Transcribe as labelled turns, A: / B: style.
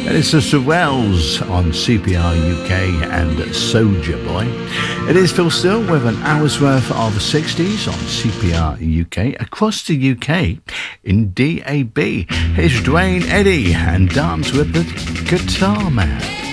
A: And it's the Sorrells on CPR UK and Soulja Boy. It is Phil Still with an hour's worth of 60s on CPR UK across the UK in DAB. Here's Dwayne Eddy and Dance with the Guitar Man.